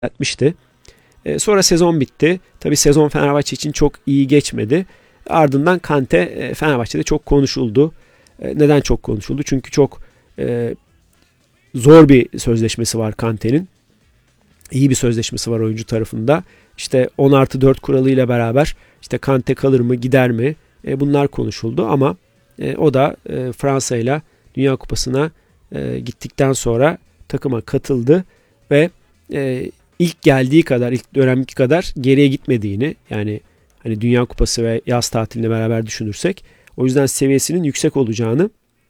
etmişti. Sonra sezon bitti. Tabii sezon Fenerbahçe için çok iyi geçmedi. Ardından Kante Fenerbahçe'de çok konuşuldu. Neden çok konuşuldu? Çünkü çok zor bir sözleşmesi var Kante'nin. İyi bir sözleşmesi var oyuncu tarafında. İşte 10+4 kuralıyla beraber işte Kante kalır mı gider mi? Bunlar konuşuldu ama o da Fransa ile Dünya Kupası'na gittikten sonra takıma katıldı ve ilk geldiği kadar, ilk dönemki kadar geriye gitmediğini, yani hani Dünya Kupası ve yaz tatiline beraber düşünürsek, o yüzden seviyesinin yüksek olacağını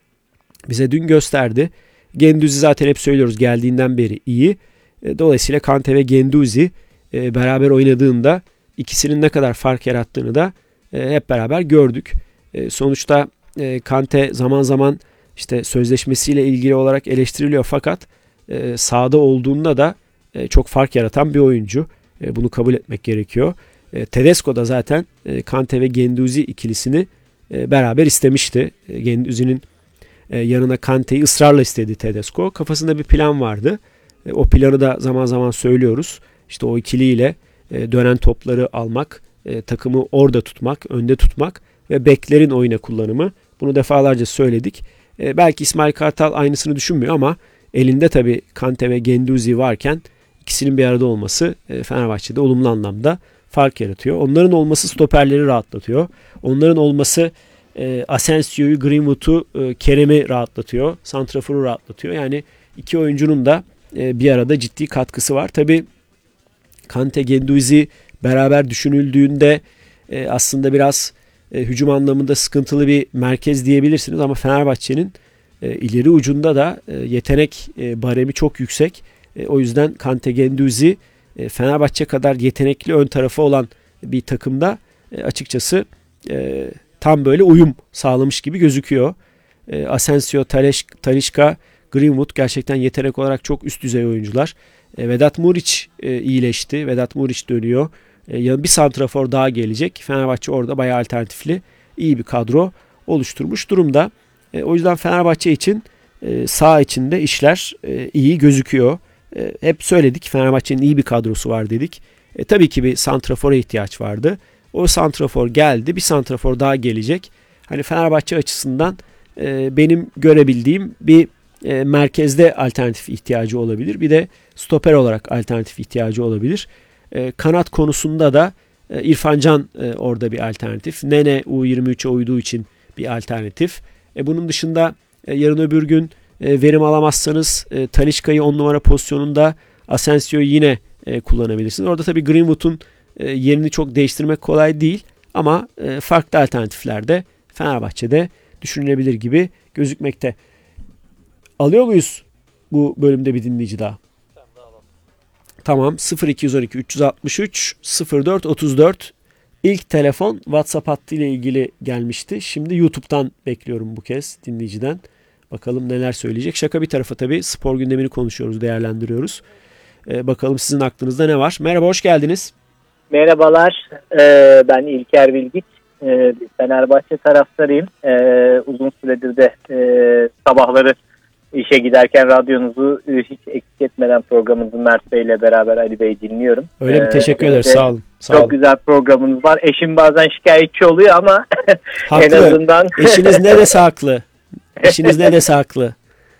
bize dün gösterdi. Guendouzi zaten hep söylüyoruz, geldiğinden beri iyi. Dolayısıyla Kante ve Guendouzi beraber oynadığında ikisinin ne kadar fark yarattığını da hep beraber gördük. Sonuçta Kante zaman zaman işte sözleşmesiyle ilgili olarak eleştiriliyor, fakat sahada olduğunda da çok fark yaratan bir oyuncu. Bunu kabul etmek gerekiyor. Tedesco da zaten Kante ve Guendouzi ikilisini beraber istemişti. Guendouzi'nin yanına Kante'yi ısrarla istedi Tedesco. Kafasında bir plan vardı. O planı da zaman zaman söylüyoruz. İşte o ikiliyle dönen topları almak, takımı orada tutmak, önde tutmak ve beklerin oyuna kullanımı. Bunu defalarca söyledik. Belki İsmail Kartal aynısını düşünmüyor ama elinde tabii Kante ve Guendouzi varken ikisinin bir arada olması Fenerbahçe'de olumlu anlamda fark yaratıyor. Onların olması stoperleri rahatlatıyor. Onların olması Asensio'yu, Greenwood'u, Kerem'i rahatlatıyor. Santrafor'u rahatlatıyor. Yani iki oyuncunun da bir arada ciddi katkısı var. Tabii Kante, Guendouzi beraber düşünüldüğünde aslında biraz hücum anlamında sıkıntılı bir merkez diyebilirsiniz ama Fenerbahçe'nin ileri ucunda da yetenek baremi çok yüksek. O yüzden Kante, Guendouzi Fenerbahçe kadar yetenekli ön tarafı olan bir takımda açıkçası tam böyle uyum sağlamış gibi gözüküyor. Asensio, Talisca, Greenwood gerçekten yetenek olarak çok üst düzey oyuncular. Vedat Muriç iyileşti. Vedat Muriç dönüyor. Bir santrafor daha gelecek. Fenerbahçe orada bayağı alternatifli, iyi bir kadro oluşturmuş durumda. O yüzden Fenerbahçe için saha içinde işler iyi gözüküyor. Hep söyledik, Fenerbahçe'nin iyi bir kadrosu var dedik. Tabii ki bir santrafora ihtiyaç vardı. O santrafor geldi. Bir santrafor daha gelecek. Hani Fenerbahçe açısından benim görebildiğim bir merkezde alternatif ihtiyacı olabilir. Bir de stoper olarak alternatif ihtiyacı olabilir. Kanat konusunda da İrfan Can orada bir alternatif. Nene U23'e uyduğu için bir alternatif. Bunun dışında yarın öbür gün verim alamazsanız Talisca'yı 10 numara pozisyonunda, Asensio'yu yine kullanabilirsiniz. Orada tabii Greenwood'un yerini çok değiştirmek kolay değil ama farklı alternatifler de Fenerbahçe'de düşünülebilir gibi gözükmekte. Alıyor muyuz bu bölümde bir dinleyici daha? Tamam. 0212 363 04 34 ilk telefon WhatsApp hattı ile ilgili gelmişti. Şimdi YouTube'dan bekliyorum bu kez dinleyiciden. Bakalım neler söyleyecek. Şaka bir tarafa tabii, spor gündemini konuşuyoruz, değerlendiriyoruz. Bakalım sizin aklınızda ne var? Merhaba, hoş geldiniz. Merhabalar, ben İlker Bilgiç. Fenerbahçe taraftarıyım. Uzun süredir de sabahları işe giderken radyonuzu hiç eksik etmeden programınızı Mert Bey ile beraber Ali Bey dinliyorum. Öyle mi? Teşekkür ederiz. Sağ olun. Çok güzel programınız var. Eşim bazen şikayetçi oluyor ama haklı. En azından... Eşiniz ne dese haklı. Eşiniz ne dese haklı.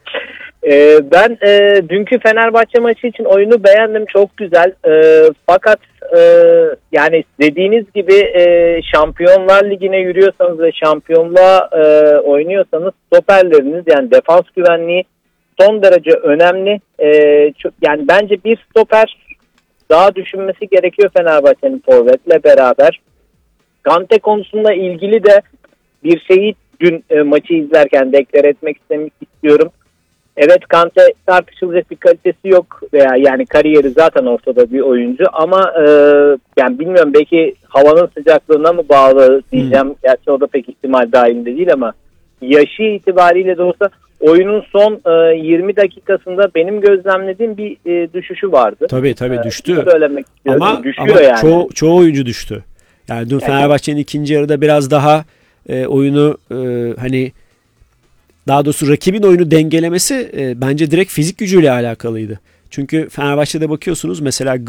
Ben dünkü Fenerbahçe maçı için oyunu beğendim. Çok güzel. Fakat yani dediğiniz gibi Şampiyonlar Ligi'ne yürüyorsanız ve şampiyonluğa oynuyorsanız stoperleriniz, yani defans güvenliği son derece önemli. Yani bence bir stoper daha düşünmesi gerekiyor Fenerbahçe'nin forvetle beraber. Kante konusunda ilgili de bir şeyi dün maçı izlerken deklar etmek istiyorum. Evet, Kante tartışılacak bir kalitesi yok veya yani kariyeri zaten ortada bir oyuncu ama yani bilmiyorum, belki havanın sıcaklığına mı bağlı diyeceğim. Gerçi o da pek ihtimal dahilinde değil ama yaşı itibariyle de olsa oyunun son 20 dakikasında benim gözlemlediğim bir düşüşü vardı. Tabii düştü. Ama yani. Çoğu oyuncu düştü. Yani dün Fenerbahçe'nin ikinci yarıda biraz daha oyunu hani daha doğrusu rakibin oyunu dengelemesi bence direkt fizik gücüyle alakalıydı. Çünkü Fenerbahçe'de bakıyorsunuz mesela